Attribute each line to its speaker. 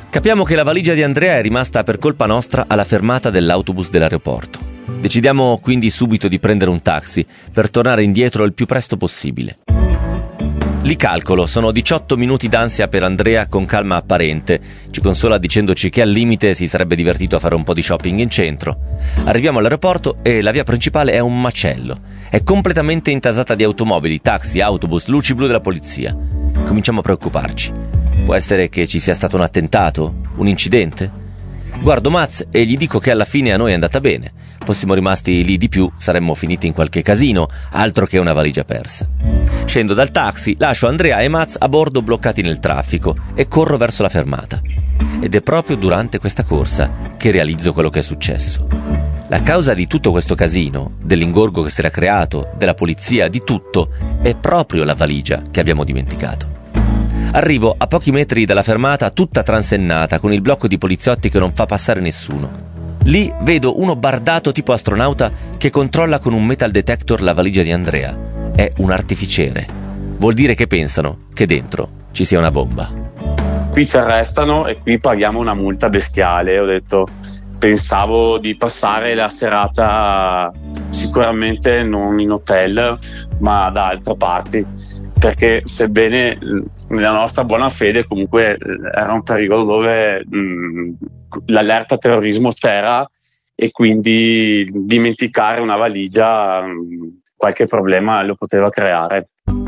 Speaker 1: Capiamo che la valigia di Andrea è rimasta per colpa nostra alla fermata dell'autobus dell'aeroporto. Decidiamo quindi subito di prendere un taxi per tornare indietro il più presto possibile. Li calcolo, sono 18 minuti d'ansia per Andrea con calma apparente. Ci consola dicendoci che al limite si sarebbe divertito a fare un po' di shopping in centro. Arriviamo all'aeroporto e la via principale è un macello. È completamente intasata di automobili, taxi, autobus, luci blu della polizia. Cominciamo a preoccuparci. Può essere che ci sia stato un attentato? Un incidente? Guardo Maz e gli dico che alla fine a noi è andata bene. Fossimo rimasti lì di più, saremmo finiti in qualche casino, altro che una valigia persa. Scendo dal taxi, lascio Andrea e Maz a bordo bloccati nel traffico e corro verso la fermata. Ed è proprio durante questa corsa che realizzo quello che è successo. La causa di tutto questo casino, dell'ingorgo che si era creato, della polizia, di tutto, è proprio la valigia che abbiamo dimenticato. Arrivo a pochi metri dalla fermata tutta transennata, con il blocco di poliziotti che non fa passare nessuno. Lì vedo uno bardato tipo astronauta che controlla con un metal detector la valigia di Andrea. È un artificiere. Vuol dire che pensano che dentro ci sia una bomba.
Speaker 2: Qui ci arrestano e qui paghiamo una multa bestiale. Ho detto, pensavo di passare la serata sicuramente non in hotel, ma da altre parti, perché sebbene nella nostra buona fede comunque era un periodo dove l'allerta terrorismo c'era e quindi dimenticare una valigia qualche problema lo poteva creare.